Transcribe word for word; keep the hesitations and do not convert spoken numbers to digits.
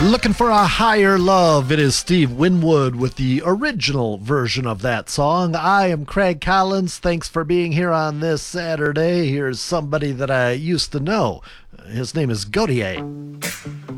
Looking for a higher love. It is Steve Winwood with the original version of that song. I am Craig Collins. Thanks for being here on this Saturday. Here's somebody that I used to know. His name is Gotye.